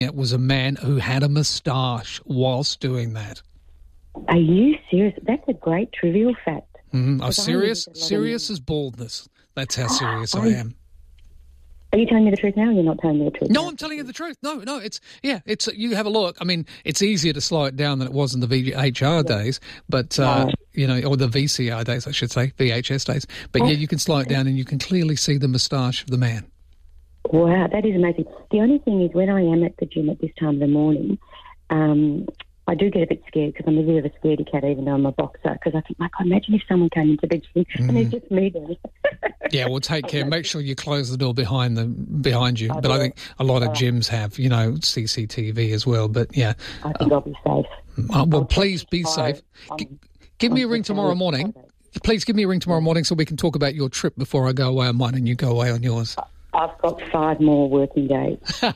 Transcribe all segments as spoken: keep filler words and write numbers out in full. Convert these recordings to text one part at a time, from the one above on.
It was a man who had a moustache whilst doing that. Are you serious? That's a great trivial fact. Mm-hmm. I'm serious. Serious as baldness. That's how serious I am. Are you telling me the truth now or you're not telling me the truth? No, now? I'm telling you the truth. No, no, it's, yeah, it's, you have a look. I mean, it's easier to slow it down than it was in the V H R yeah. days, but, uh, right. you know, or the V C R days, I should say, V H S days. But, oh. yeah, you can slow it down and you can clearly see the moustache of the man. Wow, that is amazing. The only thing is when I am at the gym at this time of the morning, um, I do get a bit scared because I'm a bit of a scaredy cat even though I'm a boxer because I think, my God, imagine if someone came into the gym mm. and it's just me there. Yeah, well, take care. Make sure you close the door behind the behind you. I but do. I think a lot of uh, gyms have, you know, C C T V as well. But, yeah. I think uh, I'll be safe. Uh, well, I'll please be safe. G- give me a ring tomorrow morning. Please give me a ring tomorrow morning so we can talk about your trip before I go away on mine and you go away on yours. I've got five more working days.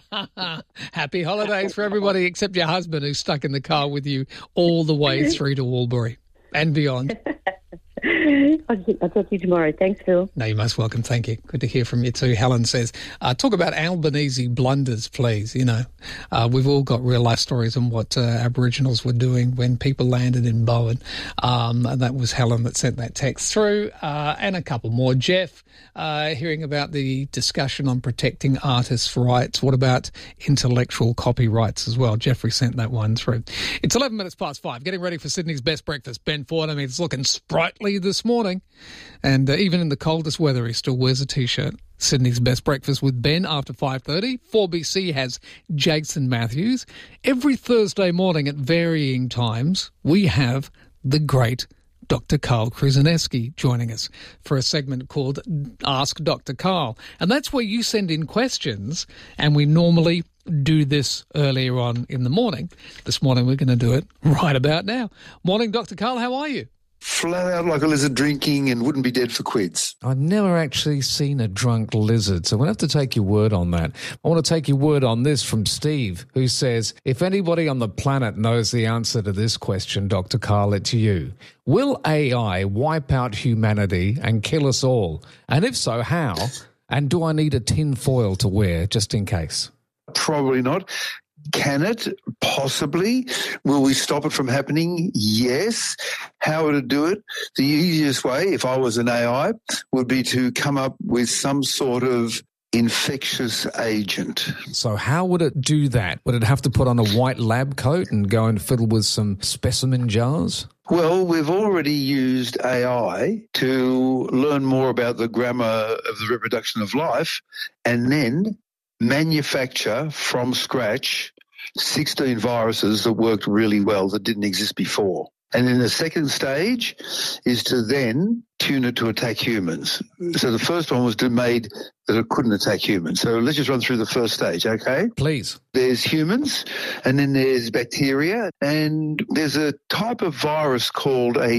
Happy holidays for everybody except your husband who's stuck in the car with you all the way through to Albury and beyond. I'll talk to you tomorrow. Thanks, Phil. No, you're most welcome. Thank you. Good to hear from you too. Helen says, uh, talk about Albanese blunders, please. You know, uh, we've all got real life stories on what uh, Aboriginals were doing when people landed in Bowen. Um, and that was Helen that sent that text through. Uh, and a couple more. Jeff, uh, hearing about the discussion on protecting artists' rights. What about intellectual copyrights as well? Jeffrey sent that one through. It's eleven minutes past five. Getting ready for Sydney's best breakfast. Ben Ford, I mean, it's looking sprightly this morning. And uh, even in the coldest weather, he still wears a T-shirt. Sydney's best breakfast with Ben after five thirty. four B C has Jason Matthews. Every Thursday morning at varying times, we have the great Doctor Carl Krzyzewski joining us for a segment called Ask Doctor Carl. And that's where you send in questions, and we normally do this earlier on in the morning. This morning we're going to do it right about now. Morning, Doctor Carl, how are you? Flat out like a lizard drinking and wouldn't be dead for quids. I've never actually seen a drunk lizard, so we'll have to take your word on that. I want to take your word on this from Steve, who says, if anybody on the planet knows the answer to this question, Doctor Carl, it's you. Will A I wipe out humanity and kill us all? And if so, how? And do I need a tin foil to wear just in case? Probably not. Can it? Possibly. Will we stop it from happening? Yes. How would it do it? The easiest way, if I was an A I, would be to come up with some sort of infectious agent. So how would it do that? Would it have to put on a white lab coat and go and fiddle with some specimen jars? Well, we've already used A I to learn more about the grammar of the reproduction of life and then manufacture from scratch sixteen viruses that worked really well that didn't exist before. And then the second stage is to then tune it to attack humans. So the first one was to made that it couldn't attack humans. So let's just run through the first stage, okay? Please. There's humans, and then there's bacteria, and there's a type of virus called a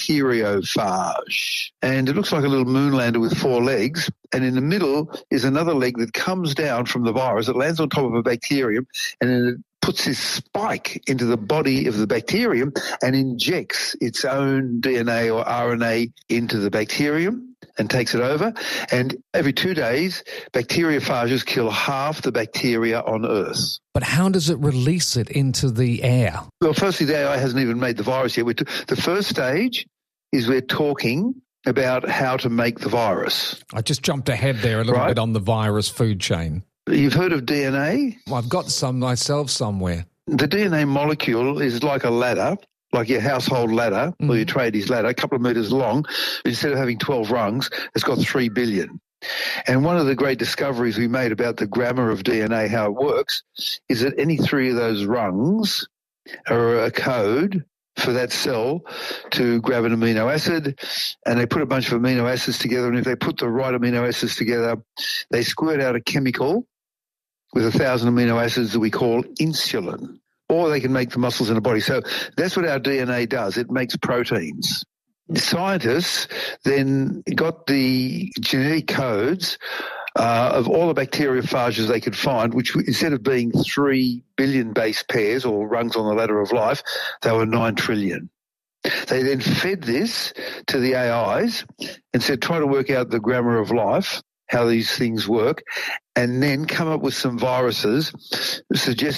bacteriophage. And it looks like a little moonlander with four legs, and in the middle is another leg that comes down from the virus. It lands on top of a bacterium, and then it puts this spike into the body of the bacterium and injects its own D N A or R N A into the bacterium and takes it over. And every two days, bacteriophages kill half the bacteria on Earth. But how does it release it into the air? Well, firstly, the A I hasn't even made the virus yet. We're t- the first stage is we're talking about how to make the virus. I just jumped ahead there a little right? bit on the virus food chain. You've heard of D N A? Well, I've got some myself somewhere. The D N A molecule is like a ladder, like your household ladder mm. or your tradies ladder, a couple of metres long. Instead of having twelve rungs, it's got three billion. And one of the great discoveries we made about the grammar of D N A, how it works, is that any three of those rungs are a code for that cell to grab an amino acid, and they put a bunch of amino acids together, and if they put the right amino acids together, they squirt out a chemical with a thousand amino acids that we call insulin, or they can make the muscles in the body. So that's what our D N A does. It makes proteins. The scientists then got the genetic codes uh, of all the bacteriophages they could find, which instead of being three billion base pairs or rungs on the ladder of life, they were nine trillion. They then fed this to the A Is and said, try to work out the grammar of life, how these things work, and then come up with some viruses suggesting